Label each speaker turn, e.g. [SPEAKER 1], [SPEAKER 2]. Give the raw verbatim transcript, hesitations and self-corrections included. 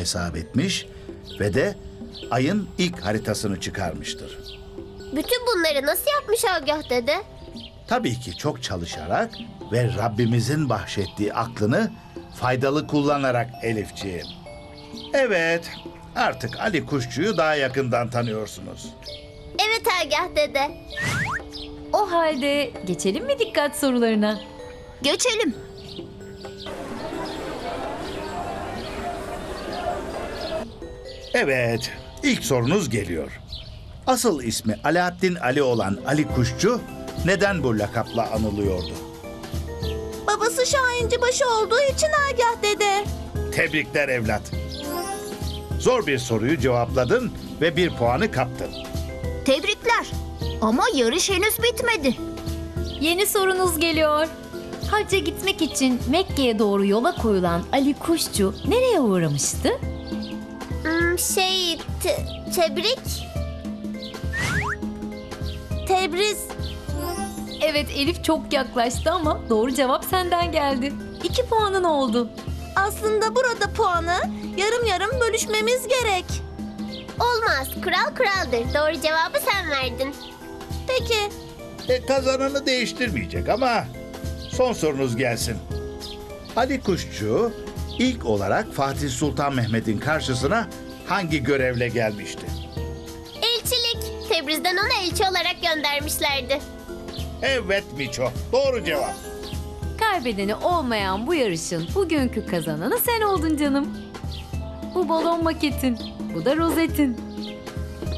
[SPEAKER 1] hesap etmiş ve de ayın ilk haritasını çıkarmıştır.
[SPEAKER 2] Bütün bunları nasıl yapmış Agah dede?
[SPEAKER 1] Tabii ki çok çalışarak ve Rabbimizin bahşettiği aklını faydalı kullanarak Elifciğim. Evet, artık Ali Kuşçu'yu daha yakından tanıyorsunuz.
[SPEAKER 2] Evet Agah dede.
[SPEAKER 3] O halde geçelim mi dikkat sorularına?
[SPEAKER 2] Geçelim.
[SPEAKER 1] Evet, ilk sorunuz geliyor. Asıl ismi Alaaddin Ali olan Ali Kuşçu neden bu lakapla anılıyordu?
[SPEAKER 2] Babası Şahincibaşı olduğu için Agah dede.
[SPEAKER 1] Tebrikler evlat. Zor bir soruyu cevapladın ve bir puanı kaptın.
[SPEAKER 2] Tebrikler. Ama yarış henüz bitmedi.
[SPEAKER 3] Yeni sorunuz geliyor. Hacca gitmek için Mekke'ye doğru yola koyulan Ali Kuşçu nereye uğramıştı?
[SPEAKER 2] Hmm, şey, te- tebrik. Tebriz.
[SPEAKER 3] Evet, Elif çok yaklaştı ama doğru cevap senden geldi. İki puanın oldu.
[SPEAKER 2] Aslında burada puanı yarım yarım bölüşmemiz gerek. Olmaz. Kural kuraldır. Doğru cevabı sen verdin. Peki.
[SPEAKER 1] E, kazananı değiştirmeyecek ama son sorunuz gelsin. Ali Kuşçu ilk olarak Fatih Sultan Mehmet'in karşısına hangi görevle gelmişti?
[SPEAKER 2] Elçilik. Tebriz'den onu elçi olarak göndermişlerdi.
[SPEAKER 1] Evet Miço, doğru cevap.
[SPEAKER 3] Kaybedeni olmayan bu yarışın bugünkü kazananı sen oldun canım. Bu balon maketin, bu da rozetin.